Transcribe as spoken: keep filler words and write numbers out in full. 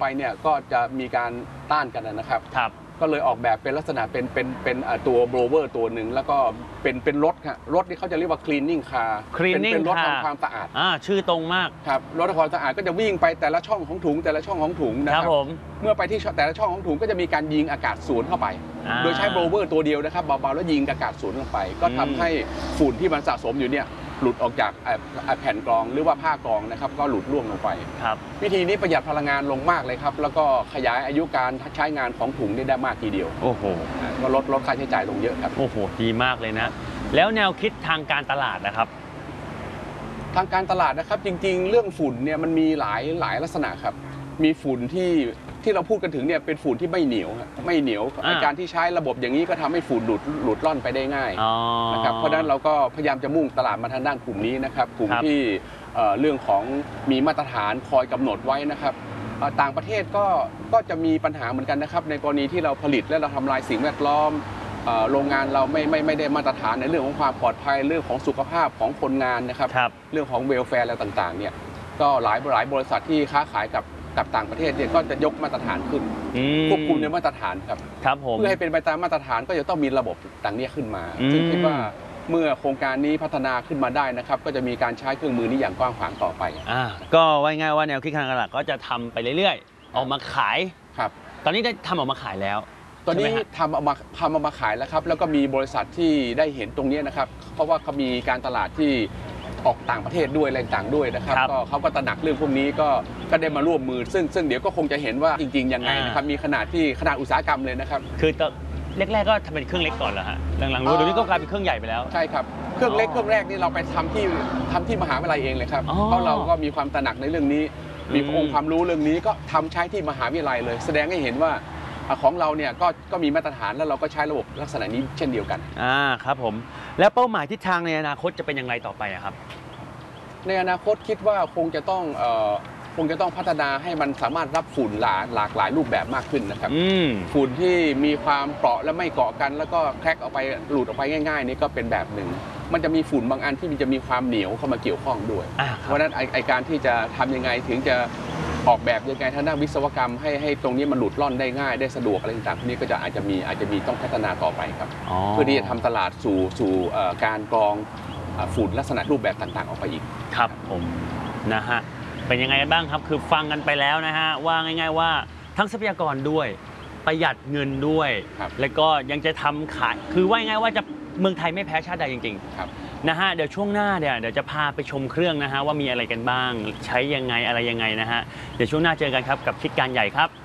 ไปเนี่ยก็จะมีการต้านกันนะครับครับก็เลยออกแบบเป็นลักษณะเป็นเป็นเป็นตัวโบรเวอร์ตัวหนึ่งแล้วก็เป็นเป็นรถครับรถที่เขาจะเรียกว่า cleaning car เป็นเป็นรถทำความสะอาดอ่าชื่อตรงมากครับรถทำความสะอาดก็จะวิ่งไปแต่ละช่องของถุงแต่ละช่องของถุงนะครับเมื่อไปที่แต่ละช่องของถุงก็จะมีการยิงอากาศสูดเข้าไปโดยใช้โบรเวอร์ตัวเดียวนะครับเบาๆแล้วยิงอากาศสูดลงไปก็ทำให้ฝุ่นที่มันสะสมอยู่เนี่ยหลุดออกจากแผ่นกรองหรือว่าผ้ากรองนะครับก็หลุดร่วงลงไปวิธีนี้ประหยัดพลังงานลงมากเลยครับแล้วก็ขยายอายุการใช้งานของถุงได้มากทีเดียวโอ้โหก็ลดลดค่าใช้จ่ายลงเยอะครับโอ้โหดีมากเลยนะแล้วแนวคิดทางการตลาดนะครับทางการตลาดนะครับจริงๆเรื่องฝุ่นเนี่ยมันมีหลายหลายลักษณะครับมีฝุ่นที่ที่เราพูดกันถึงเนี่ยเป็นฝุ่นที่ไม่เหนียวไม่เหนียวการที่ใช้ระบบอย่างนี้ก็ทำให้ฝุ่นหลุดหลุดล่อนไปได้ง่ายนะครับเพราะฉะนั้นเราก็พยายามจะมุ่งตลาดมาทางด้านกลุ่มนี้นะครับกลุ่มที่เรื่องของมีมาตรฐานคอยกำหนดไว้นะครับต่างประเทศก็ก็จะมีปัญหาเหมือนกันนะครับในกรณีที่เราผลิตและเราทำลายสิ่งแวดล้อมโรงงานเราไม่ไม่ไม่ได้มาตรฐานในเรื่องของความปลอดภัยเรื่องของสุขภาพของคนงานนะครับเรื่องของเวลแฟร์อะไรต่างๆเนี่ยก็หลายหลายบริษัทที่ค้าขายกับกับต่างประเทศเนี่ยก็จะยกมาตรฐานขึ้นควบคุมในมาตรฐานครับครับผมเพื่อให้เป็นไปตามมาตรฐานก็จะต้องมีระบบต่างนี้ขึ้นมาซึ่งคิดว่าเมื่อโครงการนี้พัฒนาขึ้นมาได้นะครับก็จะมีการใช้เครื่องมือนี้อย่างกว้างขวางต่อไปอ่าก็ว่าง่ายว่าแนวคิดทางการตลาดก็จะทำไปเรื่อยๆออกมาขายครับตอนนี้ได้ทำออกมาขายแล้วตอนนี้ทำเอามาทำเอามาขายแล้วครับแล้วก็มีบริษัทที่ได้เห็นตรงนี้นะครับเพราะว่าเขามีการตลาดที่ออกต่างประเทศด้วยอะไรต่างด้วยนะครับก็เขาก็ตระหนักเรื่องพวกนี้ก็ก็ได้มาร่วมมือซึ่งซึ่งเดี๋ยวก็คงจะเห็นว่าจริงๆยังไงนะครับมีขนาดที่ขนาดอุตสาหกรรมเลยนะครับคือแรกๆก็ทำเป็นเครื่องเล็กก่อนเหรอฮะหลังๆดูนี้ก็กลายเป็นเครื่องใหญ่ไปแล้วใช่ครับเครื่องเล็กเครื่องแรกนี่เราไปทำที่ทำที่มหาวิทยาลัยเองเลยครับเพราะเราก็มีความตระหนักในเรื่องนี้มีองค์ความรู้เรื่องนี้ก็ทำใช้ที่มหาวิทยาลัยเลยแสดงให้เห็นว่าของเราเนี่ยก็ก็มีมาตรฐานแล้วเราก็ใช้ระบบลักษณะนี้เช่นเดียวกันอ่าครับผมแล้วเป้าหมายทิศทางในอนาคตจะเป็นอย่างไรต่อไปครับในอนาคตคิดว่าคงจะต้องเอ่อคงจะต้องพัฒนาให้มันสามารถรับฝุ่นหลากหลากหลายรูปแบบมากขึ้นนะครับฝุ่นที่มีความเปราะและไม่เกาะกันแล้วก็แคร็กออกไปหลุดออกไปง่ายๆนี่ก็เป็นแบบหนึ่งมันจะมีฝุ่นบางอันที่มันจะมีความเหนียวเข้ามาเกี่ยวข้องด้วยเพราะฉะนั้นไอการที่จะทำยังไงถึงจะออกแบบยังไงทางด้านวิศวกรรมให้ให้ตรงนี้มันหลุดล่อนได้ง่ายได้สะดวกอะไรต่างๆพวกนี้ก็จะอาจจะมีอาจจะมีต้องพัฒนาต่อไปครับเพื่อที่จะทำตลาดสู่สู่การกรองฝุ่นลักษณะรูปแบบต่างๆออกไปอีกครับผมนะฮะเป็นยังไงบ้างครับคือฟังกันไปแล้วนะฮะว่าง่ายๆว่าทั้งทรัพยากรด้วยประหยัดเงินด้วยแล้วก็ยังจะทำขายคือว่าง่ายๆว่าจะเมืองไทยไม่แพ้ชาติใดจริงๆนะฮะเดี๋ยวช่วงหน้าเนี่ยเดี๋ยวจะพาไปชมเครื่องนะฮะว่ามีอะไรกันบ้างใช้ยังไงอะไรยังไงนะฮะเดี๋ยวช่วงหน้าเจอกันครับกับคิดการใหญ่ครับ